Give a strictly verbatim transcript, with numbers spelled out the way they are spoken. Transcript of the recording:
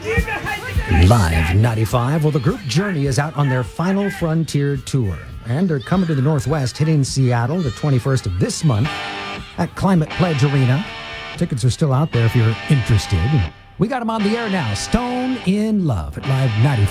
Live ninety-five, well, the group Journey is out on their Final Frontier tour, and they're coming to the Northwest, hitting Seattle the twenty-first of this month at Climate Pledge Arena. Tickets are still out there if you're interested. We got them on the air now. Stone in Love at Live ninety-five.